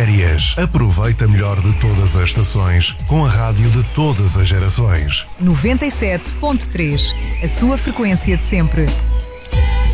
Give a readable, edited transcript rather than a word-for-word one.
férias. Aproveita melhor de todas as estações com a rádio de todas as gerações. 97.3, a sua frequência de sempre.